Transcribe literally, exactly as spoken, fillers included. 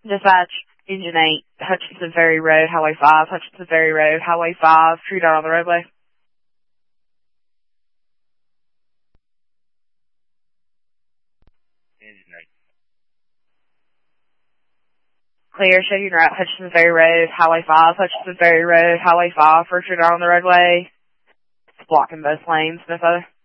Dispatch, Engine eight, Hutchinson Ferry Road, Highway five, Hutchinson Ferry Road, Highway five, tree dart on the roadway. Engine eight. Clear, checking route, Hutchinson Ferry Road, Highway five, Hutchinson Ferry Road, Highway five, for tree dart on the roadway. It's blocking both lanes, Smith.